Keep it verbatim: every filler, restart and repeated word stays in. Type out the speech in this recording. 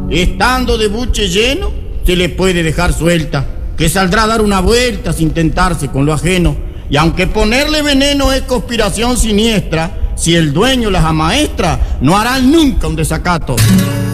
Estando de buche lleno, se le puede dejar suelta, que saldrá a dar una vuelta sin tentarse con lo ajeno. Y aunque ponerle veneno es conspiración siniestra, si el dueño las amaestra, no harán nunca un desacato.